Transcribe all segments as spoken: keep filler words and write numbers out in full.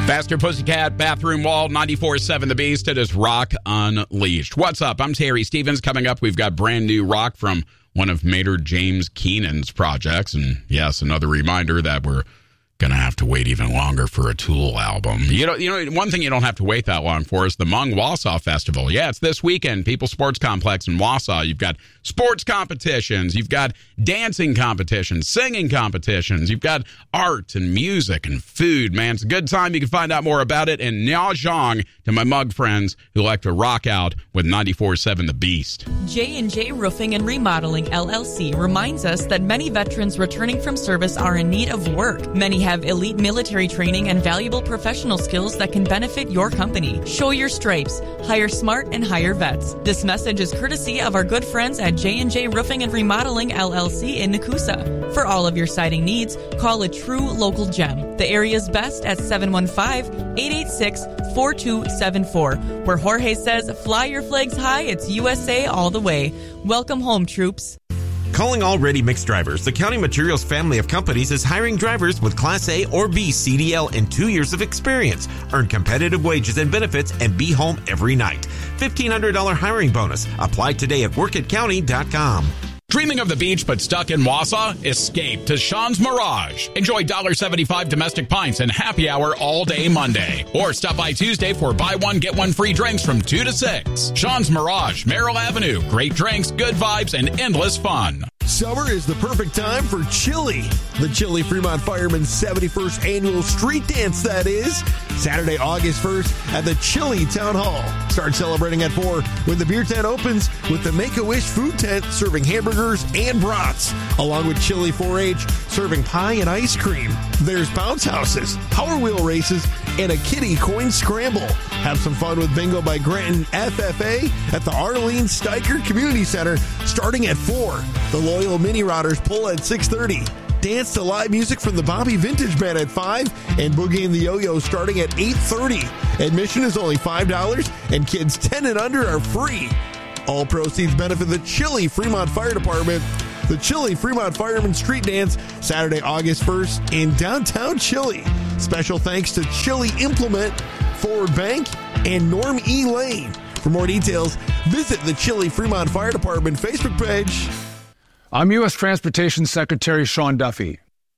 Faster Pussycat, Bathroom Wall, ninety-four point seven The Beast. It is Rock Unleashed. What's up? I'm Terry Stevens. Coming up, we've got brand new rock from one of Maynard James Keenan's projects. And yes, another reminder that we're going to have to wait even longer for a Tool album. You know, you know, one thing you don't have to wait that long for is the Hmong Wausau Festival. Yeah, it's this weekend, People's Sports Complex in Wausau. You've got sports competitions. You've got dancing competitions, singing competitions. You've got art and music and food, man. It's a good time. You can find out more about it in Niaozhong to my mug friends who like to rock out with ninety-four point seven The Beast. J and J Roofing and Remodeling, L L C, reminds us that many veterans returning from service are in need of work. Many have elite military training and valuable professional skills that can benefit your company. Show your stripes. Hire smart and hire vets. This message is courtesy of our good friends at J and J Roofing and Remodeling, L L C in Nakusa. For all of your siding needs, call a true local gem. The area's best at seven one five, eight eight six, four two seven four. Where Jorge says, fly your flags high, it's U S A all the way. Welcome home, troops. Calling all Ready Mix drivers, the County Materials family of companies is hiring drivers with Class A or B C D L and two years of experience. Earn competitive wages and benefits and be home every night. fifteen hundred dollars hiring bonus. Apply today at work at county dot com. Dreaming of the beach but stuck in Wausau? Escape to Sean's Mirage. Enjoy one dollar seventy-five domestic pints and happy hour all day Monday. Or stop by Tuesday for buy one, get one free drinks from two to six. Sean's Mirage, Merrill Avenue. Great drinks, good vibes, and endless fun. Summer is the perfect time for Chili. The Chili Fremont Firemen's seventy-first Annual Street Dance, that is. Saturday, August first at the Chili Town Hall. Start celebrating at four when the beer tent opens with the Make-A-Wish food tent serving hamburgers and brats, along with Chili four H serving pie and ice cream. There's bounce houses, Power Wheel races, and a kiddie coin scramble. Have some fun with Bingo by Granton F F A at the Arlene Steiker Community Center starting at four. The Loyal Mini Rodders pull at six thirty. Dance to live music from the Bobby Vintage Band at five, and Boogie and the Yo-Yo starting at eight thirty. Admission is only five dollars, and kids ten and under are free. All proceeds benefit the Chili Fremont Fire Department. The Chili Fremont Fireman Street Dance, Saturday, August first in downtown Chili. Special thanks to Chili Implement, Forward Bank, and Norm E. Lane. For more details, visit the Chili Fremont Fire Department Facebook page. I'm U S Transportation Secretary Sean Duffy.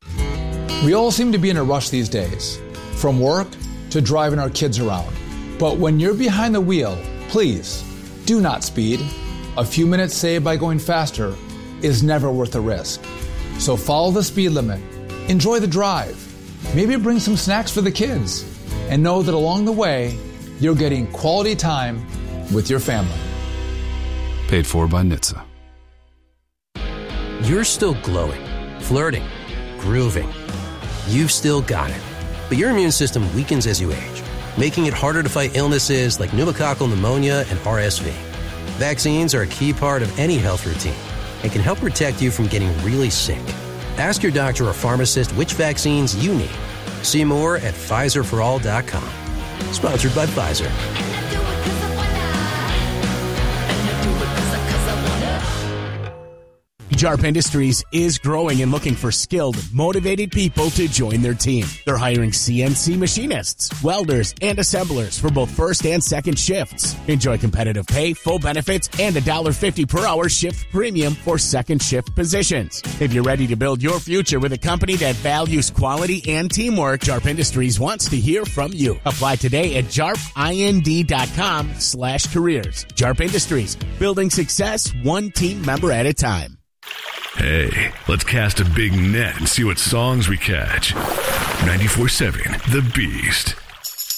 We all seem to be in a rush these days, from work to driving our kids around. But when you're behind the wheel, please do not speed. A few minutes saved by going faster is never worth the risk. So follow the speed limit, enjoy the drive, maybe bring some snacks for the kids, and know that along the way, you're getting quality time with your family. Paid for by N H T S A. You're still glowing, flirting, grooving. You've still got it. But your immune system weakens as you age, making it harder to fight illnesses like pneumococcal pneumonia and R S V. Vaccines are a key part of any health routine and can help protect you from getting really sick. Ask your doctor or pharmacist which vaccines you need. See more at Pfizer for all dot com. Sponsored by Pfizer. JARP Industries is growing and looking for skilled, motivated people to join their team. They're hiring C N C machinists, welders, and assemblers for both first and second shifts. Enjoy competitive pay, full benefits, and a one dollar fifty per hour shift premium for second shift positions. If you're ready to build your future with a company that values quality and teamwork, JARP Industries wants to hear from you. Apply today at jarpind.com slash careers. JARP Industries, building success one team member at a time. Hey, let's cast a big net and see what songs we catch. ninety-four point seven The Beast.